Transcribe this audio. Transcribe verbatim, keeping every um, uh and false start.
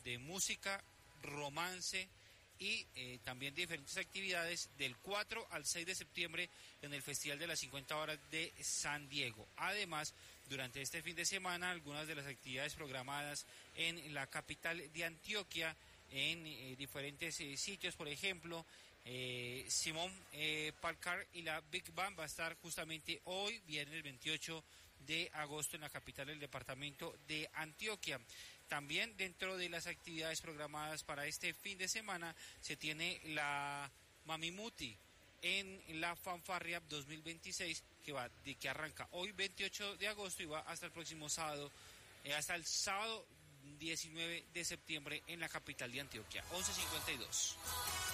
de música, romance y eh, también diferentes actividades del cuatro al seis de septiembre en el Festival de las cincuenta Horas de San Diego. Además, durante este fin de semana, algunas de las actividades programadas en la capital de Antioquia, en eh, diferentes eh, sitios, por ejemplo, eh, Simón eh, Parcar y la Big Band va a estar justamente hoy, viernes veintiocho de agosto, en la capital del departamento de Antioquia. También dentro de las actividades programadas para este fin de semana se tiene la Mamimuti en la Fanfarria dos mil veintiséis, que va de que arranca hoy veintiocho de agosto y va hasta el próximo sábado, eh, hasta el sábado diecinueve de septiembre en la capital de Antioquia. once cincuenta y dos.